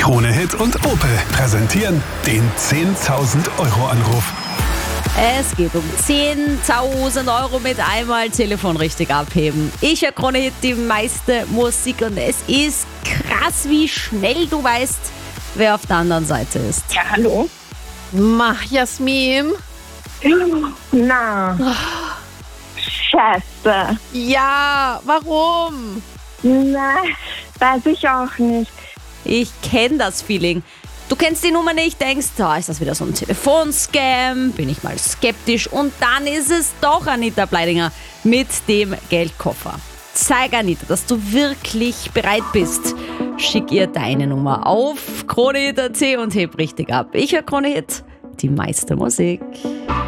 Krone Hit und Opel präsentieren den 10.000 Euro Anruf. Es geht um 10.000 Euro mit einmal Telefon richtig abheben. Ich höre Krone Hit, die meiste Musik, und es ist krass, wie schnell du weißt, wer auf der anderen Seite ist. Ja, hallo? Jasmin. Na. Scheiße. Ja, warum? Nein, weiß ich auch nicht. Ich kenne das Feeling. Du kennst die Nummer nicht, denkst, ist das wieder so ein Telefonscam? Bin ich mal skeptisch? Und dann ist es doch Anita Bleidinger mit dem Geldkoffer. Zeig Anita, dass du wirklich bereit bist. Schick ihr deine Nummer auf KroneHit.at und heb richtig ab. Ich höre Krone Hit, die meiste Musik.